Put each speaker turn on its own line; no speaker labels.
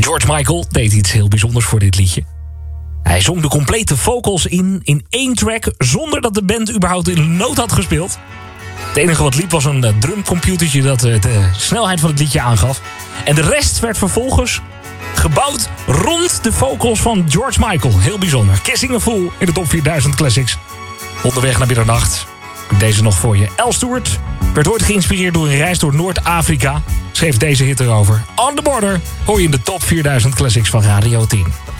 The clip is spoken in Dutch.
George Michael deed iets heel bijzonders voor dit liedje. Hij zong de complete vocals in één track zonder dat de band überhaupt in een noot had gespeeld. Het enige wat liep was een drumcomputertje dat de snelheid van het liedje aangaf. En de rest werd vervolgens gebouwd rond de vocals van George Michael. Heel bijzonder. Kissing a Fool in de top 4000 Classics. Onderweg naar middernacht. Deze nog voor je. Al Stewart werd ooit geïnspireerd door een reis door Noord-Afrika. Schreef deze hit erover. On the Border hoor je in de top 4000 Classics van Radio 10.